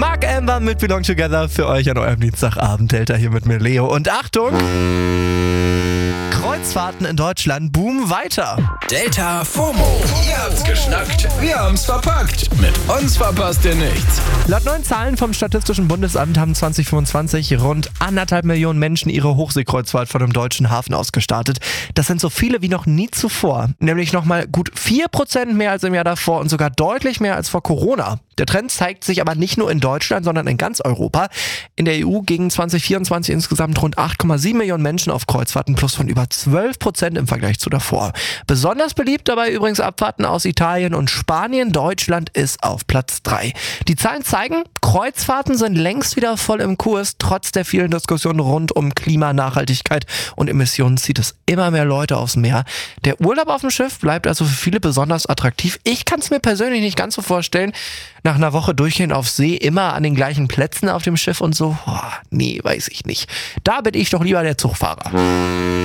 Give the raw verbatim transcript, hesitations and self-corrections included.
Mark Amber mit Belong Together für euch an eurem Dienstagabend. Delta hier mit mir, Leo. Und Achtung! Kreuzfahrten in Deutschland boomen weiter. Delta FOMO. Ihr habt's geschnackt, wir haben's verpackt. Mit uns verpasst ihr nichts. Laut neuen Zahlen vom Statistischen Bundesamt haben zwanzig fünfundzwanzig rund anderthalb Millionen Menschen ihre Hochseekreuzfahrt von einem deutschen Hafen aus gestartet. Das sind so viele wie noch nie zuvor. Nämlich nochmal gut vier Prozent mehr als im Jahr davor und sogar deutlich mehr als vor Corona. Der Trend zeigt sich aber nicht nur in Deutschland, sondern in ganz Europa. In der E U gingen zwanzig vierundzwanzig insgesamt rund acht Komma sieben Millionen Menschen auf Kreuzfahrten, plus von über zwölf Prozent im Vergleich zu davor. Besonders beliebt dabei übrigens Abfahrten aus Italien und Spanien. Deutschland ist auf Platz drei. Die Zahlen zeigen, Kreuzfahrten sind längst wieder voll im Kurs. Trotz der vielen Diskussionen rund um Klima, Nachhaltigkeit und Emissionen zieht es immer mehr Leute aufs Meer. Der Urlaub auf dem Schiff bleibt also für viele besonders attraktiv. Ich kann es mir persönlich nicht ganz so vorstellen, nach einer Woche durchgehend auf See, immer an den gleichen Plätzen auf dem Schiff und so. Oh, nee, weiß ich nicht. Da bin ich doch lieber der Zugfahrer.